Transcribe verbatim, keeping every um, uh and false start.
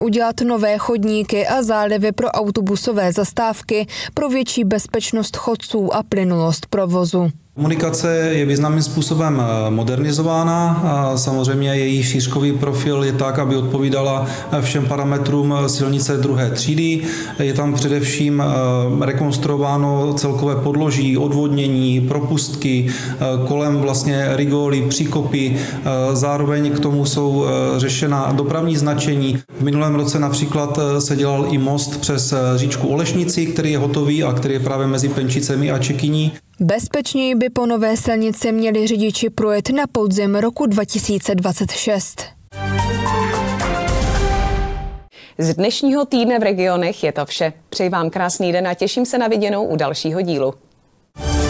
udělat nové chodníky a zálivy pro autobusové zastávky pro větší bezpečnost chodců a plynulost provozu. Komunikace je významným způsobem modernizována a samozřejmě její šířkový profil je tak, aby odpovídala všem parametrům silnice druhé třídy. Je tam především rekonstruováno celkové podloží, odvodnění, propustky, kolem vlastně rigoly, příkopy. Zároveň k tomu jsou řešena dopravní značení. V minulém roce například se dělal i most přes říčku Olešnici, který je hotový a který je právě mezi Penčicemi a Čekyní. Bezpečněji by po nové silnici měli řidiči projet na podzim roku dva tisíce dvacet šest. Z dnešního týdne v regionech je to vše. Přeji vám krásný den a těším se na viděnou u dalšího dílu.